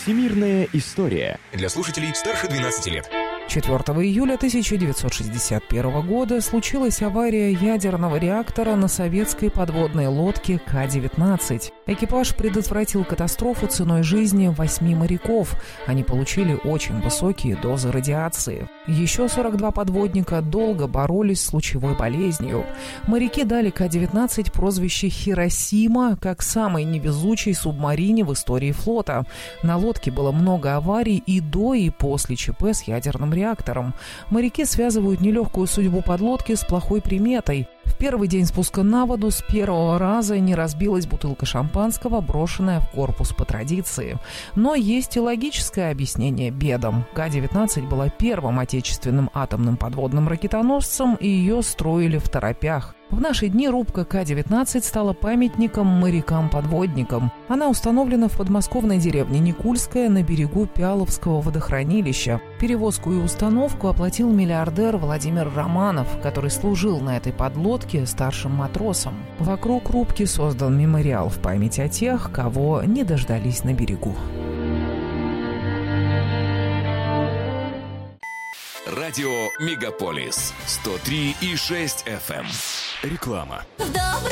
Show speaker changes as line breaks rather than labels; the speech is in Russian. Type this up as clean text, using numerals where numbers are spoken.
Всемирная история.
Для слушателей старше 12 лет.
4 июля 1961 года случилась авария ядерного реактора на советской подводной лодке К-19. Экипаж предотвратил катастрофу ценой жизни 8 моряков. Они получили очень высокие дозы радиации. Еще 42 подводника долго боролись с лучевой болезнью. Моряки дали К-19 прозвище «Хиросима» как самой невезучей субмарине в истории флота. На лодке было много аварий и до, и после ЧП с ядерным реактором. Моряки связывают нелегкую судьбу подлодки с плохой приметой. В первый день спуска на воду с первого раза не разбилась бутылка шампанского, брошенная в корпус по традиции. Но есть и логическое объяснение бедам. К-19 была первым отечественным атомным подводным ракетоносцем, и ее строили второпях. В наши дни рубка К-19 стала памятником морякам-подводникам. Она установлена в подмосковной деревне Никульская на берегу Пяловского водохранилища. Перевозку и установку оплатил миллиардер Владимир Романов, который служил на этой подлодке старшим матросом. Вокруг рубки создан мемориал в память о тех, кого не дождались на берегу.
Радио Мегаполис 103,6 FM.
Реклама.